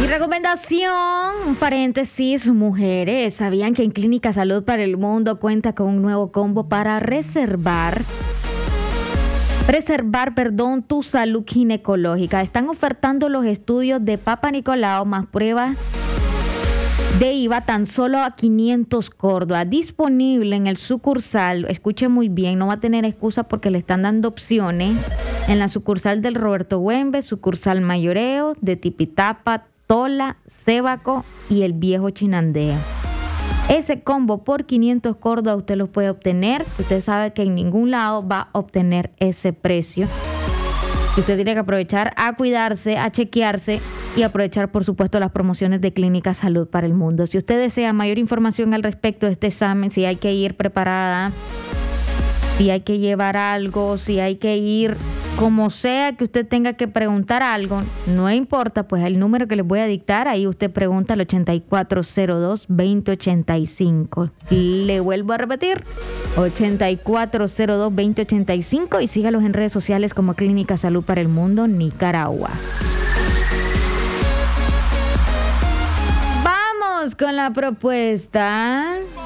Recomendación, paréntesis, mujeres, ¿sabían que en Clínica Salud para el Mundo cuenta con un nuevo combo para preservar tu salud ginecológica? Están ofertando los estudios de Papa Nicolau más pruebas de IVA tan solo a 500 córdobas. Disponible en el sucursal, escuche muy bien, no va a tener excusa porque le están dando opciones en la sucursal del Roberto Güembe, sucursal Mayoreo, de Tipitapa, Tola, Cebaco y el Viejo Chinandega. Ese combo por 500 córdobas usted lo puede obtener. Usted sabe que en ningún lado va a obtener ese precio. Y usted tiene que aprovechar a cuidarse, a chequearse y aprovechar, por supuesto, las promociones de Clínica Salud para el Mundo. Si usted desea mayor información al respecto de este examen, si hay que ir preparada, si hay que llevar algo, si hay que ir como sea que usted tenga que preguntar algo, no importa, pues el número que les voy a dictar, ahí usted pregunta al 8402-2085. Le vuelvo a repetir, 8402-2085 y sígalos en redes sociales como Clínica Salud para el Mundo Nicaragua. Vamos con la propuesta.